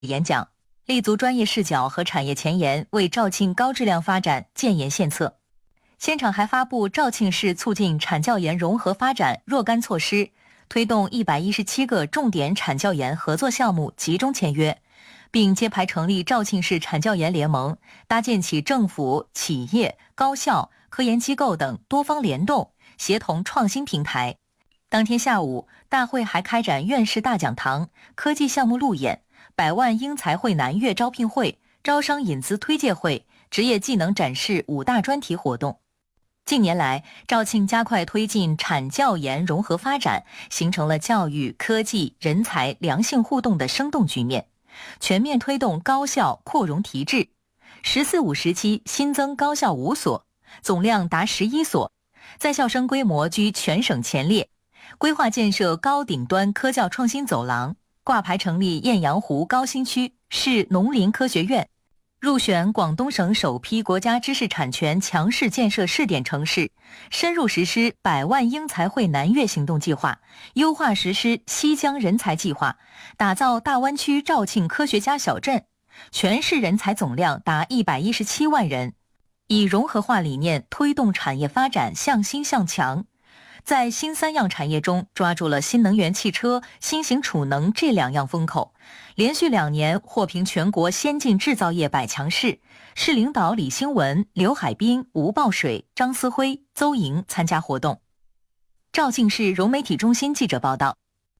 演讲，立足专业视角和产业前沿，为肇庆高质量发展建言献策。现场还发布肇庆市促进产教研融合发展若干措施，推动117个重点产教研合作项目集中签约，并揭牌成立肇庆市产教研联盟，搭建起政府、企业、高校、科研机构等多方联动、协同创新平台。当天下午，大会还开展院士大讲堂、科技项目路演、100万英才会南粤招聘会、招商引资推介会、职业技能展示5大专题活动。近年来，肇庆加快推进产教研融合发展，形成了教育、科技、人才良性互动的生动局面，全面推动高校扩容提质。“14五”时期新增高校5所，总量达11所，在校生规模居全省前列。规划建设高顶端科教创新走廊，挂牌成立雁阳湖高新区市农林科学院，入选广东省首批国家知识产权强势建设试点城市，深入实施100万英才会南粤行动计划，优化实施西江人才计划，打造大湾区肇庆科学家小镇，全市人才总量达117万人，以融合化理念推动产业发展向新向强。在新3样产业中，抓住了新能源汽车、新型储能这2样风口，连续2年获评全国先进制造业100强市。市领导李兴文、刘海滨、吴报水、张思辉、邹莹参加活动。肇庆市融媒体中心记者报道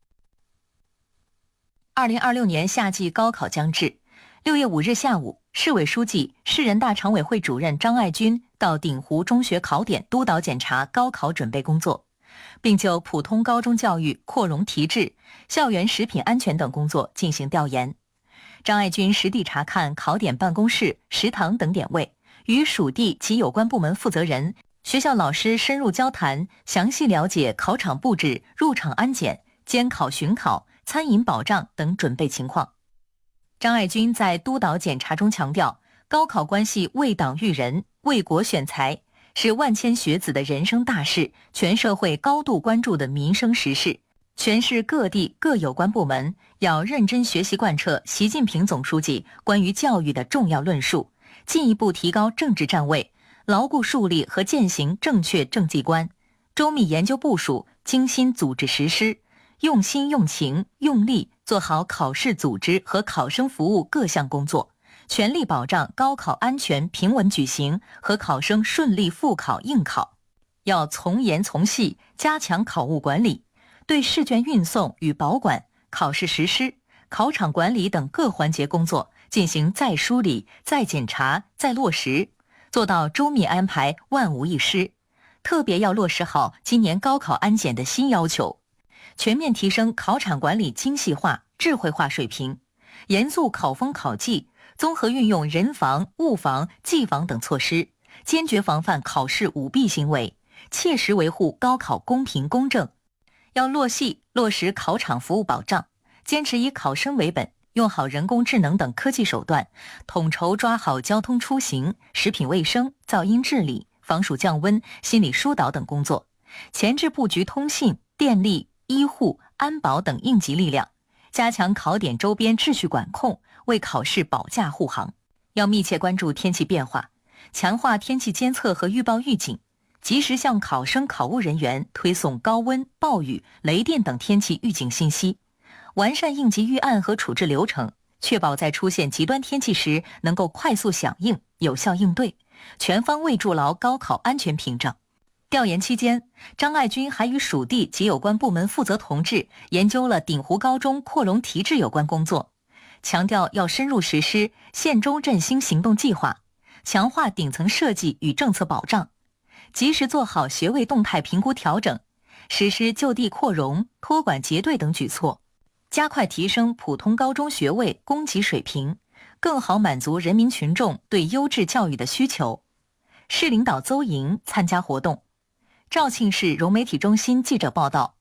，2026年夏季高考将至，6月5日下午，市委书记、市人大常委会主任张爱军到鼎湖中学考点督导检查高考准备工作，并就普通高中教育扩容提质、校园食品安全等工作进行调研。张爱军实地查看考点办公室、食堂等点位，与属地及有关部门负责人、学校老师深入交谈，详细了解考场布置、入场安检、监考巡考、餐饮保障等准备情况。张爱军在督导检查中强调，高考关系为党育人、为国选才，是万千学子的人生大事，全社会高度关注的民生时事。全市各地各有关部门要认真学习贯彻习近平总书记关于教育的重要论述，进一步提高政治站位，牢固树立和践行正确政绩观，周密研究部署，精心组织实施，用心用情用力做好考试组织和考生服务各项工作，全力保障高考安全平稳举行和考生顺利复考应考。要从严从细加强考务管理，对试卷运送与保管、考试实施、考场管理等各环节工作进行再梳理、再检查、再落实，做到周密安排，万无一失。特别要落实好今年高考安检的新要求，全面提升考场管理精细化、智慧化水平，严肃考风考纪，综合运用人防、物防、技防等措施，坚决防范考试舞弊行为，切实维护高考公平公正。要落细落实考场服务保障，坚持以考生为本，用好人工智能等科技手段，统筹抓好交通出行、食品卫生、噪音治理、防暑降温、心理疏导等工作，前置布局通信、电力、医护、安保等应急力量，加强考点周边秩序管控，为考试保驾护航。要密切关注天气变化，强化天气监测和预报预警，及时向考生考务人员推送高温、暴雨、雷电等天气预警信息，完善应急预案和处置流程，确保在出现极端天气时能够快速响应、有效应对，全方位筑牢高考安全屏障。调研期间，张爱军还与属地及有关部门负责同志研究了鼎湖高中扩容提质有关工作，强调要深入实施县中振兴行动计划，强化顶层设计与政策保障，及时做好学位动态评估调整，实施就地扩容、托管结对等举措，加快提升普通高中学位供给水平，更好满足人民群众对优质教育的需求。市领导邹莹参加活动。肇庆市融媒体中心记者报道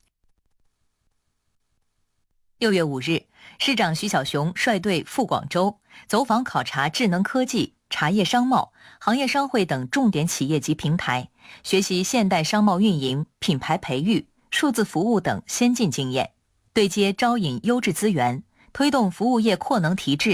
，6月5日，市长徐小雄率队赴广州，走访考察智能科技、茶叶商贸、行业商会等重点企业及平台，学习现代商贸运营、品牌培育、数字服务等先进经验，对接招引优质资源，推动服务业扩能提质，